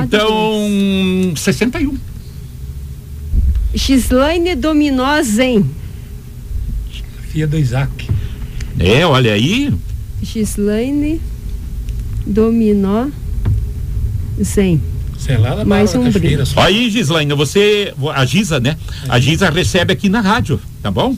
Então, 61. Gislaine Dominó Zen. Filha do Isaac. Olha aí. Gislaine Dominó Zen. Sei lá, da mais um brinde. Olha aí, Gislaine, a Giza, né? A Giza recebe aqui na rádio, tá bom?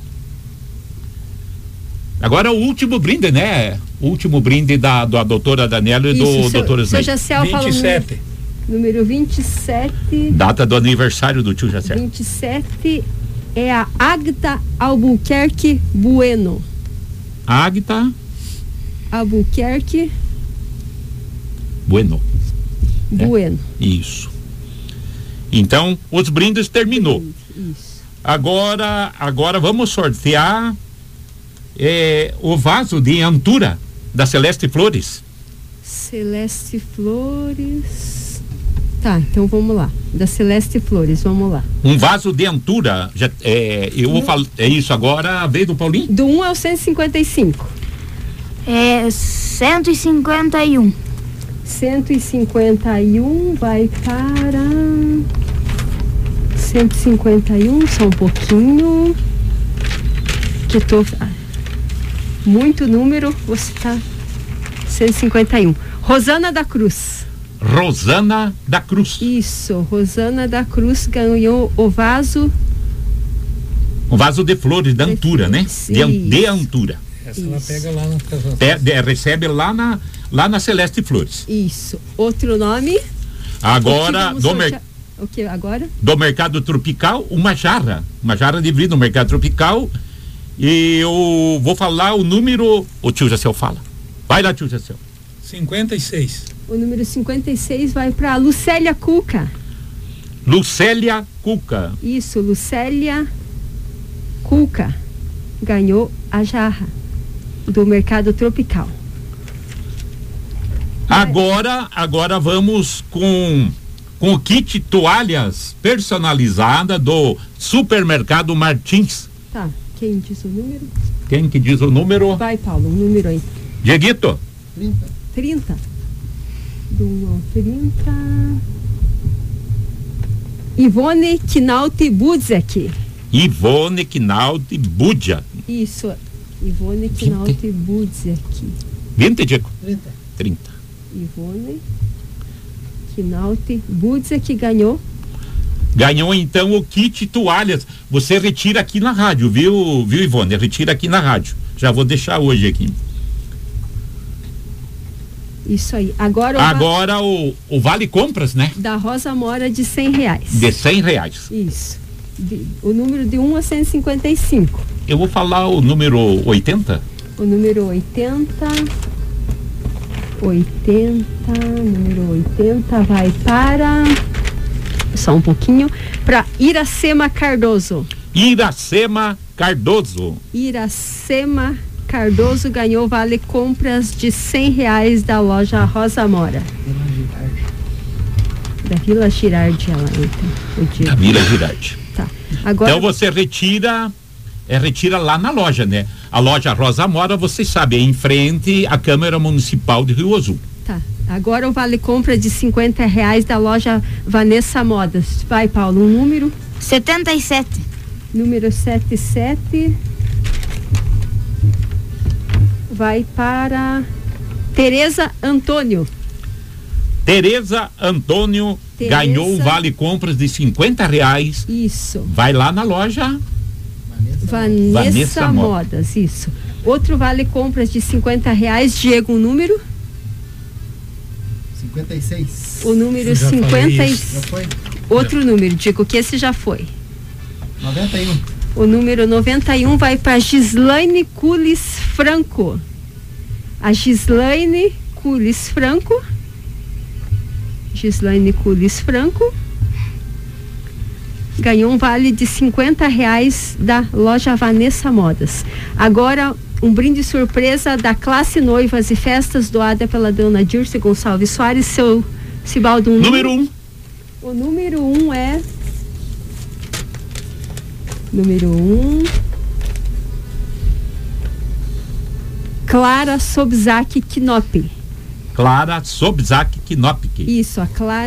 Agora o último brinde, né? O último brinde da doutora Daniela e do doutor Ismael. 27. Número 27. Data do aniversário do tio Jacé. 27 é a Agta Albuquerque Bueno. Agta Albuquerque Bueno. Bueno. Isso. Então, os brindes terminou. Isso. Agora vamos sortear o vaso de Antura da Celeste Flores. Celeste Flores. Tá, então vamos lá. Da Celeste Flores, vamos lá. Um vaso de Antura. Eu vou falar. É isso agora, a vez do Paulinho? Do 1 ao 155. 151. 151 vai para 151, só um pouquinho. Que tô muito número, você tá 151. Rosana da Cruz. Rosana da Cruz. Isso, Rosana da Cruz ganhou o vaso. Um vaso de flores da Antura, né? De Antura. Essa ela pega lá na recebe lá na Celeste Flores. Isso. Outro nome? Agora O que agora? Do Mercado Tropical, uma jarra de vidro no Mercado Tropical. E eu vou falar o número. O tio Jacel fala. Vai lá, tio Jacel. 56. O número 56 vai para Lucélia Cuca. Lucélia Cuca. Isso, Lucélia Cuca ganhou a jarra do Mercado Tropical. Agora vamos com o kit toalhas personalizada do Supermercado Martins. Tá, quem diz o número? Quem que diz o número? Vai, Paulo, um número aí. Dieguito. 30. Do 1 ao 30. Ivone Kinalti Budzek. Ivone Kinalti Budzek. Isso, Ivone Kinalti Budzek. 20, Diego? 30. Ivone Kinalti Budzek ganhou. Ganhou então o kit toalhas. Você retira aqui na rádio, viu Ivone? Retira aqui na rádio. Já vou deixar hoje aqui. Isso aí. Agora o Vale Compras, né? Da Rosa Mora de R$100. De R$100. Isso. O número de 1 a 155. Eu vou falar o número 80. O número 80. Número 80 vai para. Só um pouquinho. Para Iracema Cardoso. Iracema Cardoso. Iracema Cardoso ganhou vale compras de R$100 da loja Rosa Mora. Da Vila Girardi, ela entra. Da Vila Girardi. Tá. Agora... Então você retira lá na loja, né? A loja Rosa Mora, vocês sabem, é em frente à Câmara Municipal de Rio Azul. Tá. Agora o vale compra de R$50 da loja Vanessa Modas. Vai, Paulo, um número? 77. Número 77 vai para Tereza Antônio. Tereza Antônio ganhou um vale compras de R$50. Isso. Vai lá na loja Vanessa Modas, isso. Outro vale compras de R$50. Diego, um número? 56. O número 56. Outro número, Diego, que esse já foi. 91. O número 91 vai para Gislaine Culis Franco. A Gislaine Culis Franco. Gislaine Culis Franco ganhou um vale de R$50 da loja Vanessa Modas. Agora, um brinde surpresa da classe Noivas e Festas doada pela dona Dirce Gonçalves Soares. Seu Cibaldo, número 1. O número 1 é número 1 Clara Sobzak Knop. Clara Sobzak Knop. Isso, a Clara